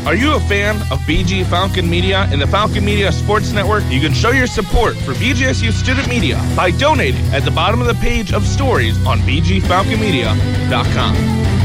Are you a fan of BG Falcon Media and the Falcon Media Sports Network? You can show your support for BGSU Student Media by donating at the bottom of the page of stories on bgfalconmedia.com.